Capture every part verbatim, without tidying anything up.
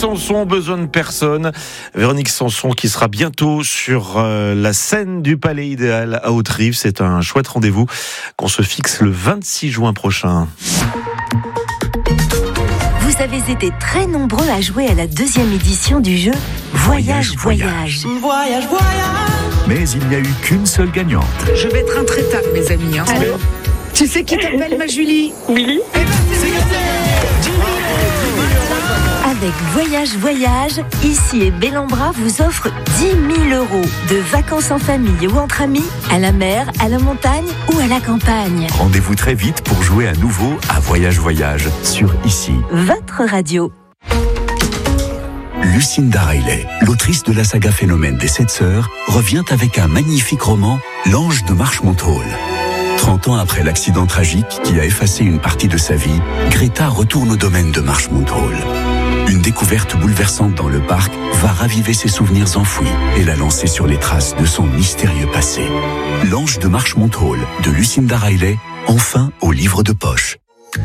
Sanson, besoin de personne. Véronique Sanson qui sera bientôt sur euh, la scène du Palais Idéal à Haute-Rive. C'est un chouette rendez-vous qu'on se fixe le vingt-six juin prochain. Vous avez été très nombreux à jouer à la deuxième édition du jeu Voyage, Voyage. Voyage, voyage. Mais il n'y a eu qu'une seule gagnante. Je vais être intraitable, mes amis. Hein. Allô ? Tu sais qui t'appelle, ma Julie ? Oui. Eh ben, c'est gagné. Avec Voyage, Voyage, ici et Bellambra vous offre dix mille euros de vacances en famille ou entre amis, à la mer, à la montagne ou à la campagne. Rendez-vous très vite pour jouer à nouveau à Voyage Voyage sur Ici. Votre radio. Lucinda Riley, l'autrice de la saga Phénomène des Sept Sœurs, revient avec un magnifique roman, L'Ange de Marshmont-Hall. trente ans après l'accident tragique qui a effacé une partie de sa vie, Greta retourne au domaine de Marshmont-Hall. Une découverte bouleversante dans le parc va raviver ses souvenirs enfouis et la lancer sur les traces de son mystérieux passé. L'Ange de Marshmont-Hall de Lucinda Riley, enfin au livre de poche.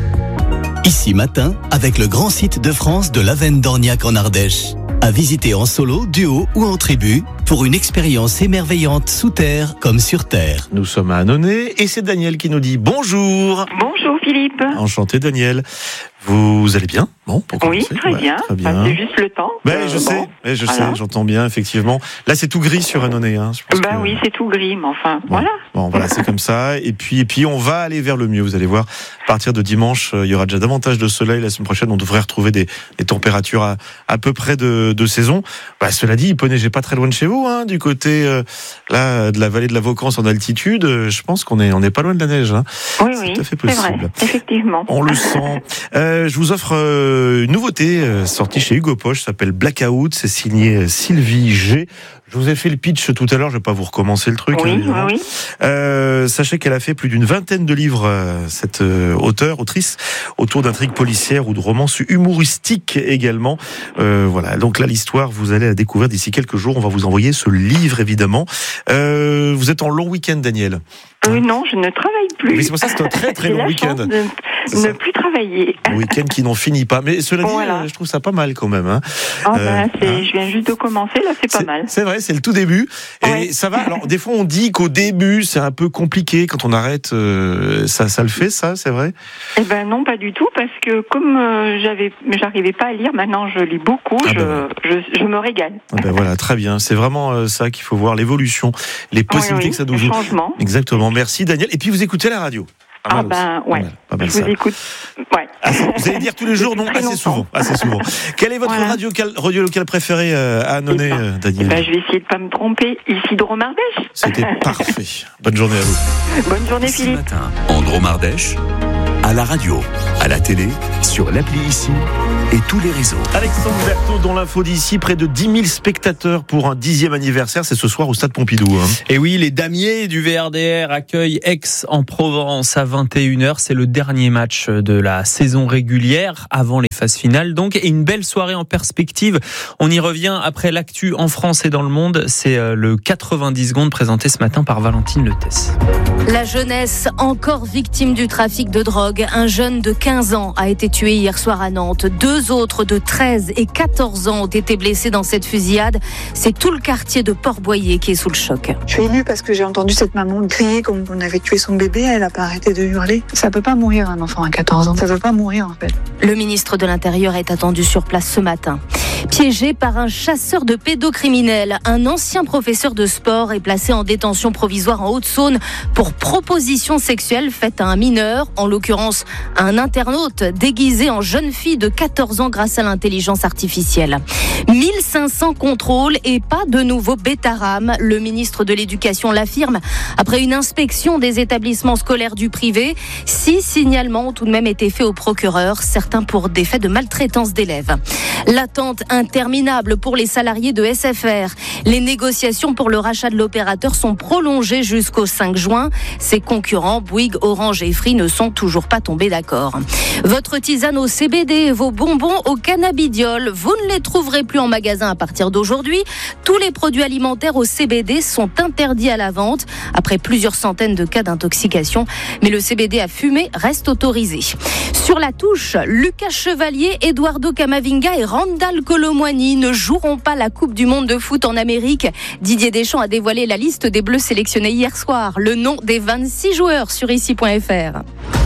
Ici matin, avec le grand site de France de l'Avenne d'Orniac en Ardèche. À visiter en solo, duo ou en tribu pour une expérience émerveillante sous terre comme sur terre. Nous sommes à Annonay et c'est Daniel qui nous dit bonjour. Bonjour Philippe. Enchanté Daniel. Vous allez bien ? Bon, pour Oui, commencer. très Ouais, bien. très bien. Enfin, c'est juste le temps. Ben, Euh, je bon, sais, ben, je voilà. sais, j'entends bien, effectivement. Là, c'est tout gris sur Annonay. Hein. Je pense Bah que... oui, c'est tout gris, mais enfin, Bon, voilà. Bon, voilà, c'est comme ça. Et puis, et puis, on va aller vers le mieux. Vous allez voir, à partir de dimanche, euh, il y aura déjà davantage de soleil. La semaine prochaine, on devrait retrouver des, des températures à, à peu près de, de saison. Bah, cela dit, il peut neiger pas très loin de chez vous, hein, du côté euh, là de la vallée de la Vaucance en altitude. Euh, je pense qu'on est, on n'est pas loin de la neige. Hein. Oui, C'est oui, tout à fait c'est vrai, possible. effectivement. On le sent. Euh, je vous offre euh, une nouveauté euh, sortie chez Hugo Poche, ça s'appelle Blackout, c'est signé Sylvie G. Je vous ai fait le pitch tout à l'heure, je vais pas vous recommencer le truc. Oui, hein, oui, oui. Euh, sachez qu'elle a fait plus d'une vingtaine de livres, euh, cette euh, auteure, autrice, autour d'intrigues policières ou de romances humoristiques également. Euh, voilà, donc là l'histoire, vous allez la découvrir d'ici quelques jours. On va vous envoyer ce livre évidemment. Euh, vous êtes en long week-end, Daniel. Euh, non, je ne travaille plus. Mais c'est pour ça que c'est un très très J'ai long la week-end. chance de ne plus travailler. Un week-end qui n'en finit pas. Mais cela dit, Voilà. euh, je trouve ça pas mal quand même. Hein. Ah Euh, ben, c'est, hein. je viens juste de commencer, là, c'est pas C'est- mal. C'est vrai, c'est le tout début. Et Ouais. ça va. Alors, des fois, on dit qu'au début, c'est un peu compliqué. Quand on arrête, euh, ça, ça le fait, ça, c'est vrai? Eh ben non, pas du tout, parce que comme euh, j'avais, mais j'arrivais pas à lire, maintenant je lis beaucoup, Ah je, ben je, je me régale. Ah ben voilà, très bien. C'est vraiment euh, ça qu'il faut voir, l'évolution, les possibilités Oui, oui, que ça nous le joue. changement. Exactement. Merci, Daniel. Et puis, vous écoutez la radio. Pas Ah mal aussi. ben Pas ouais, mal, pas mal je ça. vous écoute. Ouais. Assez- vous allez dire tous les jours, non? Très Assez longtemps. souvent. Assez souvent. Quelle est votre Voilà. radio, radio locale préférée euh, à Annonay, Eh ben, euh, Eh Daniel? ben, je vais essayer de pas me tromper. Ici de Romardèche. C'était parfait. Bonne journée à vous. Bonne journée Ce Philippe. matin, en Dromardèche, à la radio, à la télé, sur l'appli Ici et tous les réseaux. Alexandre Berthaud dans l'info d'ici, près de dix mille spectateurs pour un dixième anniversaire, c'est ce soir au Stade Pompidou. Hein. Et oui, les damiers du V R D R accueillent Aix-en-Provence à vingt et une heures. C'est le dernier match de la saison régulière avant les phases finales. Donc, et une belle soirée en perspective. On y revient après l'actu en France et dans le monde. C'est le quatre-vingt-dix secondes présenté ce matin par Valentine Letès. La jeunesse encore victime du trafic de drogue. Un jeune de quinze ans a été tué hier soir à Nantes. Deux autres de treize et quatorze ans ont été blessés dans cette fusillade. C'est tout le quartier de Port-Boyer qui est sous le choc. Je suis émue parce que j'ai entendu cette maman crier comme on avait tué son bébé. Elle n'a pas arrêté de hurler. Ça peut pas mourir un enfant à quatorze ans. Ça peut pas mourir en fait. Le ministre de l'Intérieur est attendu sur place ce matin. Piégé par un chasseur de pédocriminels, un ancien professeur de sport est placé en détention provisoire en Haute-Saône pour proposition sexuelle faite à un mineur, en l'occurrence un internaute déguisé en jeune fille de quatorze ans grâce à l'intelligence artificielle. mille cinq cents contrôles et pas de nouveau bêta-ram. Le ministre de l'Éducation l'affirme après une inspection des établissements scolaires du privé. Six signalements ont tout de même été faits au procureur, certains pour des faits de maltraitance d'élèves. L'attente interminable pour les salariés de S F R. Les négociations pour le rachat de l'opérateur sont prolongées jusqu'au cinq juin. Ses concurrents, Bouygues, Orange et Free, ne sont toujours pas tombés d'accord. Votre tisane au C B D, vos bonbons au cannabidiol, vous ne les trouverez plus en magasin à partir d'aujourd'hui. Tous les produits alimentaires au C B D sont interdits à la vente après plusieurs centaines de cas d'intoxication. Mais le C B D à fumer reste autorisé. Sur la touche, Lucas Chevalier, Eduardo Camavinga et Randall Colo Colomboigny ne joueront pas la Coupe du Monde de foot en Amérique. Didier Deschamps a dévoilé la liste des Bleus sélectionnés hier soir. Le nom des vingt-six joueurs sur ici point f r.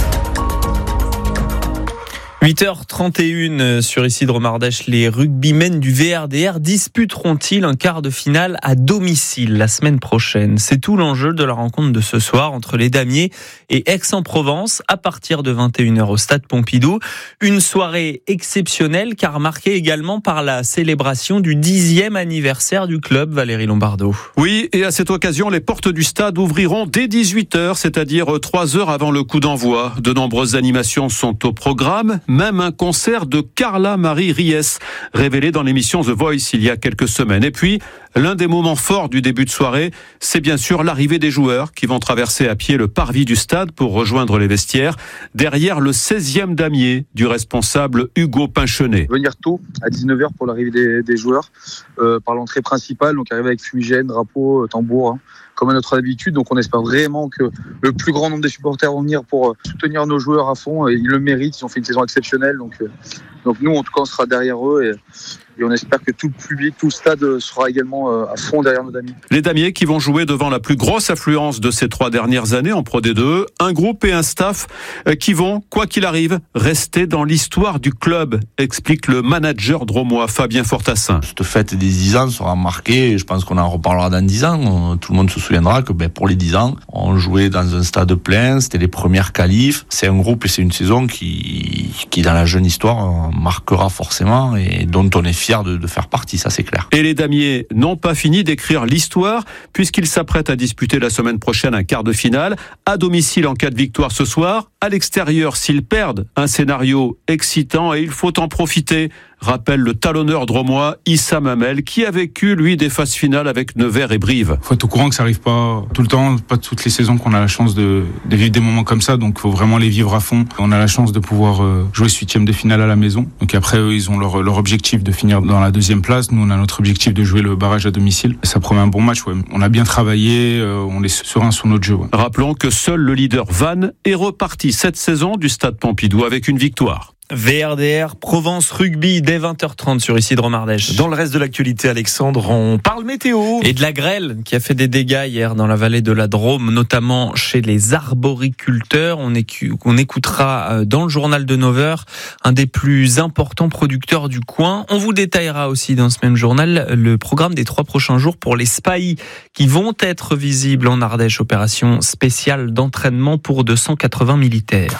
huit heures trente et une sur ici de Romardèche, les rugbymen du V R D R disputeront-ils un quart de finale à domicile la semaine prochaine? C'est tout l'enjeu de la rencontre de ce soir entre les Damiers et Aix-en-Provence à partir de vingt et une heures au stade Pompidou. Une soirée exceptionnelle car marquée également par la célébration du dixième anniversaire du club, Valérie Lombardo. Oui, et à cette occasion, les portes du stade ouvriront dès dix-huit heures, c'est-à-dire trois heures avant le coup d'envoi. De nombreuses animations sont au programme. Même un concert de Carla Marie Ries, révélé dans l'émission The Voice il y a quelques semaines. Et puis, l'un des moments forts du début de soirée, c'est bien sûr l'arrivée des joueurs qui vont traverser à pied le parvis du stade pour rejoindre les vestiaires, derrière le seizième damier du responsable Hugo Pinchenet. Venir tôt, à dix-neuf heures pour l'arrivée des, des joueurs, euh, par l'entrée principale, donc arriver avec fumigène, drapeau, tambour, hein, comme à notre habitude. Donc on espère vraiment que le plus grand nombre des supporters vont venir pour soutenir nos joueurs à fond. Ils le méritent, ils ont fait une saison exceptionnelle. Donc, euh, donc nous, en tout cas, on sera derrière eux et, et on espère que tout le public, tout le stade sera également à fond derrière nos Damiers. Les Damiers qui vont jouer devant la plus grosse affluence de ces trois dernières années en Pro D deux, un groupe et un staff qui vont, quoi qu'il arrive, rester dans l'histoire du club, explique le manager dromois Fabien Fortassin. Cette fête des dix ans sera marquée, et je pense qu'on en reparlera dans dix ans. Tout le monde se souviendra que ben, pour les dix ans, on jouait dans un stade plein, c'était les premières qualifs. C'est un groupe et c'est une saison qui, qui dans la jeune histoire, marquera forcément et dont on est fier de, de faire partie, ça c'est clair. Et les Damiers n'ont pas fini d'écrire l'histoire puisqu'ils s'apprêtent à disputer la semaine prochaine un quart de finale, à domicile en cas de victoire ce soir, à l'extérieur s'ils perdent, un scénario excitant et il faut en profiter, rappelle le talonneur dromois Issa Mamel qui a vécu lui des phases finales avec Nevers et Brive. Il faut être au courant que ça arrive pas tout le temps, pas toutes les saisons qu'on a la chance de, de vivre des moments comme ça, donc il faut vraiment les vivre à fond. On a la chance de pouvoir jouer ce huitième de finale à la maison, donc après eux ils ont leur, leur objectif de finir dans la deuxième place, nous on a notre objectif de jouer le barrage à domicile. Ça promet un bon match, ouais. On a bien travaillé, on est serein sur notre jeu. Ouais. Rappelons que seul le leader Vannes est reparti cette saison du stade Pompidou avec une victoire. V R D R Provence Rugby dès vingt heures trente sur ici de Romardèche. Dans le reste de l'actualité, Alexandre, on parle météo. Et de la grêle qui a fait des dégâts hier dans la vallée de la Drôme, notamment chez les arboriculteurs. On, écu- on écoutera dans le journal de neuf heures un des plus importants producteurs du coin. On vous détaillera aussi dans ce même journal le programme des trois prochains jours pour les spahis qui vont être visibles en Ardèche. Opération spéciale d'entraînement pour deux cent quatre-vingts militaires.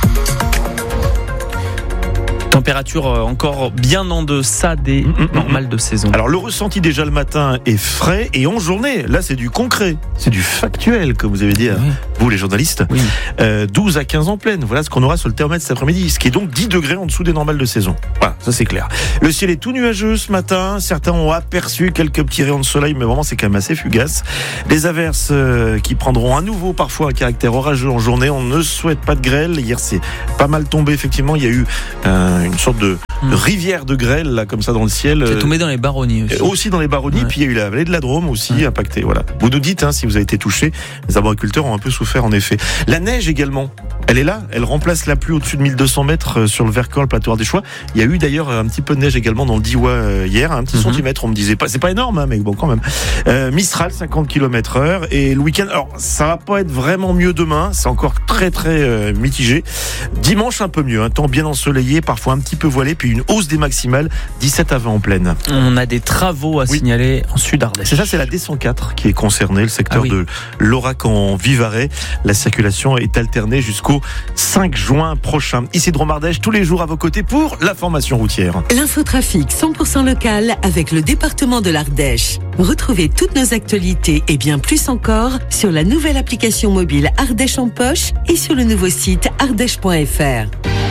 Température encore bien en deçà des mmh, normales de saison. Alors le ressenti déjà le matin est frais et en journée, là c'est du concret, c'est du factuel comme vous avez dit, oui. Vous les journalistes. Oui. Euh, douze à quinze en pleine, voilà ce qu'on aura sur le thermomètre cet après-midi, ce qui est donc dix degrés en dessous des normales de saison. Voilà, ça c'est clair. Le ciel est tout nuageux ce matin, certains ont aperçu quelques petits rayons de soleil, mais vraiment c'est quand même assez fugace. Des averses euh, qui prendront à nouveau parfois un caractère orageux en journée, on ne souhaite pas de grêle. Hier c'est pas mal tombé effectivement, il y a eu euh, une sorte de, de rivière de grêle là comme ça dans le ciel. C'est tombé dans les baronnies aussi. Aussi dans les baronnies, ouais. Puis il y a eu la vallée de la Drôme aussi ouais. impactée. Voilà. Vous nous dites hein, si vous avez été touché. Les arboriculteurs ont un peu souffert en effet. La neige également, elle est là, elle remplace la pluie au-dessus de mille deux cents mètres sur le Vercors, le plateau ardéchois. Il y a eu d'ailleurs un petit peu de neige également dans le Diois hier, un petit mm-hmm. centimètre. On me disait pas, c'est pas énorme, hein, mais bon quand même. Euh, Mistral cinquante kilomètres heure et le week-end. Alors ça va pas être vraiment mieux demain, c'est encore très très euh, mitigé. Dimanche un peu mieux, un temps bien ensoleillé, parfois un petit peu voilé, puis une hausse des maximales, dix-sept à vingt en pleine. On a des travaux à oui. signaler en Sud-Ardèche. C'est ça, c'est la D cent quatre qui est concernée, le secteur ah oui. de l'Aurac en Vivarais. La circulation est alternée jusqu'au cinq juin prochain. Ici de Romardèche, tous les jours à vos côtés pour l'information routière. L'infotrafic cent pour cent local avec le département de l'Ardèche. Retrouvez toutes nos actualités et bien plus encore sur la nouvelle application mobile Ardèche en poche et sur le nouveau site ardèche point f r.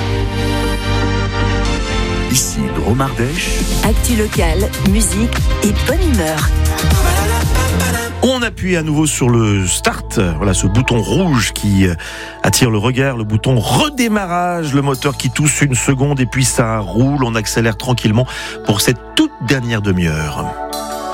Ici, Drôme-Ardèche. Actu locale, musique et bonne humeur. On appuie à nouveau sur le start, voilà ce bouton rouge qui attire le regard, le bouton redémarrage, le moteur qui tousse une seconde et puis ça roule, on accélère tranquillement pour cette toute dernière demi-heure.